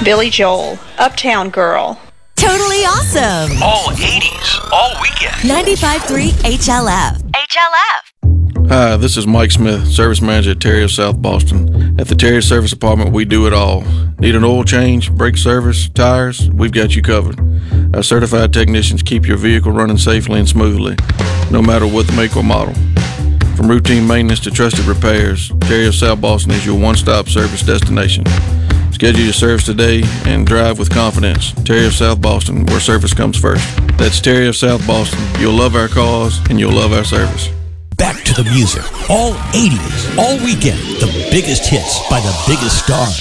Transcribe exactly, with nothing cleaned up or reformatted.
Billy Joel, Uptown Girl. Totally awesome. All eighties, all weekend. ninety-five point three H L F. H L F. Hi, this is Mike Smith, Service Manager at Terry of South Boston. At the Terry Service Department, we do it all. Need an oil change, brake service, tires? We've got you covered. Our certified technicians keep your vehicle running safely and smoothly, no matter what the make or model. From routine maintenance to trusted repairs, Terry of South Boston is your one-stop service destination. Schedule your service today and drive with confidence. Terry of South Boston, where service comes first. That's Terry of South Boston. You'll love our cause and you'll love our service. Back to the music. All eighties, all weekend. The biggest hits by the biggest stars.